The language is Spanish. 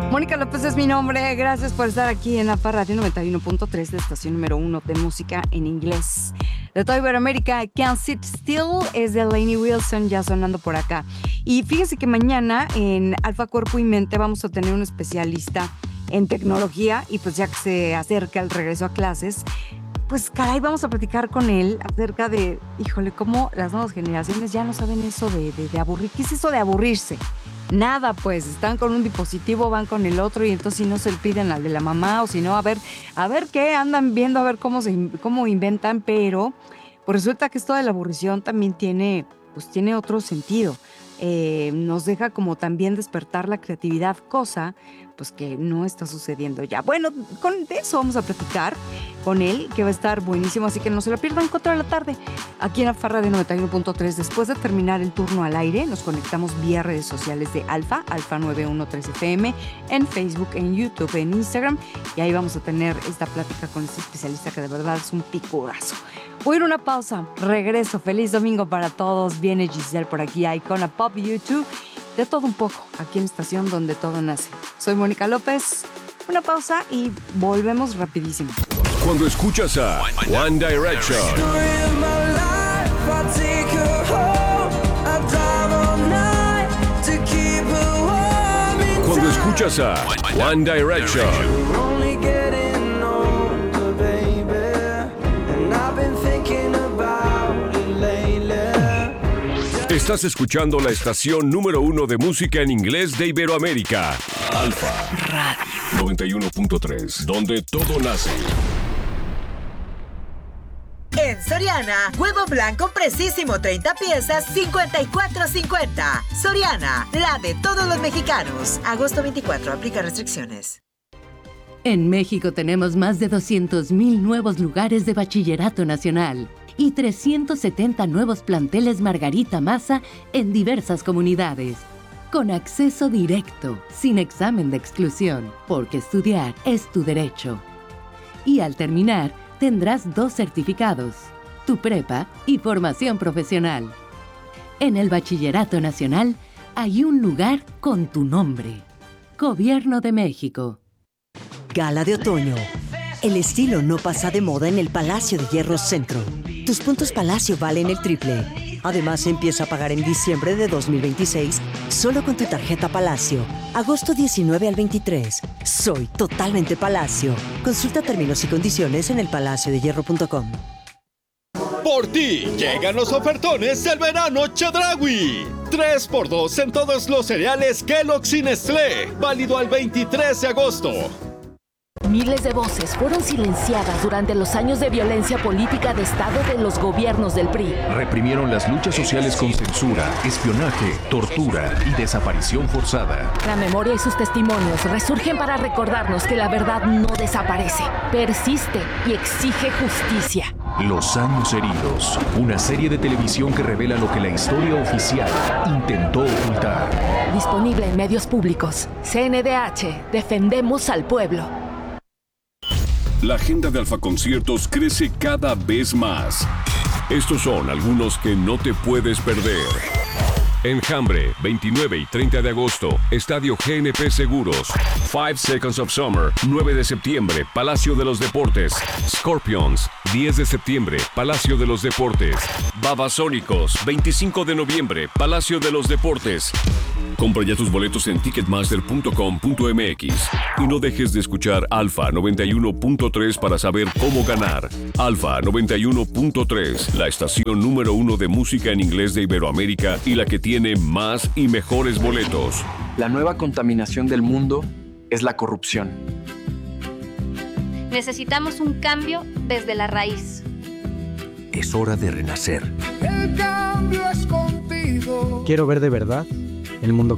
Mónica López es mi nombre. Gracias por estar aquí en APA Radio 91.3, la estación número 1 de música en inglés. De toda Iberoamérica, Can't Sit Still es de Lainey Wilson, ya sonando por acá. Y fíjese que mañana en Alfa Cuerpo y Mente vamos a tener un especialista en tecnología y pues ya que se acerca el regreso a clases, pues caray, vamos a platicar con él acerca de, híjole, cómo las nuevas generaciones ya no saben eso de aburrir. ¿Qué es eso de aburrirse? Nada, pues, están con un dispositivo, van con el otro y entonces si no se le piden al de la mamá o si no, a ver qué andan viendo, a ver cómo inventan, pero pues resulta que esto de la aburrición también tiene otro sentido. Nos deja como también despertar la creatividad, cosa pues que no está sucediendo ya. Bueno, de eso vamos a platicar con él, que va a estar buenísimo, así que no se lo pierdan, 4 de la tarde, aquí en Alfa Radio 91.3. Después de terminar el turno al aire, nos conectamos vía redes sociales de Alfa 913 FM, en Facebook, en YouTube, en Instagram, y ahí vamos a tener esta plática con este especialista que de verdad es un picorazo. Voy a ir a una pausa, regreso, feliz domingo para todos, viene Giselle por aquí, Icona Pop, YouTube, de todo un poco, aquí en Estación donde todo nace. Soy Mónica López, una pausa y volvemos rapidísimo. Cuando escuchas a One Direction, cuando escuchas a One Direction, estás escuchando la estación número 1 de música en inglés de Iberoamérica, Alfa Radio 91.3, donde todo nace. En Soriana, huevo blanco precisísimo 30 piezas, $54.50. Soriana, la de todos los mexicanos. Agosto 24, aplica restricciones. En México tenemos más de 200,000 nuevos lugares de bachillerato nacional y 370 nuevos planteles Margarita Maza en diversas comunidades. Con acceso directo, sin examen de exclusión, porque estudiar es tu derecho. Y al terminar, tendrás 2 certificados, tu prepa y formación profesional. En el Bachillerato Nacional hay un lugar con tu nombre. Gobierno de México. Gala de otoño. El estilo no pasa de moda en el Palacio de Hierro Centro. Tus puntos Palacio valen el triple. Además, empieza a pagar en diciembre de 2026 solo con tu tarjeta Palacio. Agosto 19 al 23. Soy totalmente Palacio. Consulta términos y condiciones en elpalaciodehierro.com. Por ti, llegan los ofertones del verano Chedraui. 3x2 en todos los cereales Kellogg's y Nestlé. Válido al 23 de agosto. Miles de voces fueron silenciadas durante los años de violencia política de Estado de los gobiernos del PRI. Reprimieron las luchas sociales con censura, espionaje, tortura y desaparición forzada. La memoria y sus testimonios resurgen para recordarnos que la verdad no desaparece, persiste y exige justicia. Los años heridos, una serie de televisión que revela lo que la historia oficial intentó ocultar. Disponible en medios públicos. CNDH, defendemos al pueblo. La agenda de Alfa Conciertos crece cada vez más. Estos son algunos que no te puedes perder. Enjambre, 29 y 30 de agosto, Estadio GNP Seguros. 5 Seconds of Summer, 9 de septiembre, Palacio de los Deportes. Scorpions, 10 de septiembre, Palacio de los Deportes. Babasónicos, 25 de noviembre, Palacio de los Deportes. Compra ya tus boletos en ticketmaster.com.mx y no dejes de escuchar Alfa 91.3 para saber cómo ganar. Alfa 91.3, la estación número 1 de música en inglés de Iberoamérica y la que tiene más y mejores boletos. La nueva contaminación del mundo es la corrupción. Necesitamos un cambio desde la raíz. Es hora de renacer. El cambio es contigo. Quiero ver de verdad el mundo